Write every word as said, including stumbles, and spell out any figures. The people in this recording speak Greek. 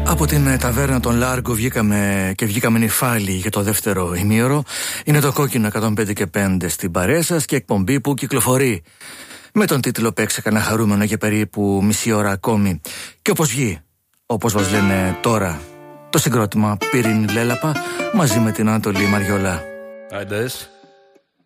Από την ταβέρνα των Λάργκο βγήκαμε και βγήκαμε νυφάλοι για το δεύτερο ημίωρο. Είναι το Κόκκινο εκατόν πέντε και πέντε στην παρέα σας και εκπομπή που κυκλοφορεί με τον τίτλο «Παίξε κανένα χαρούμενο» για περίπου μισή ώρα ακόμη. Και όπως βγει, όπως μας λένε τώρα, το συγκρότημα Πύρινη Λέλαπα μαζί με την Ανατολή Μαριόλα. Άιντες.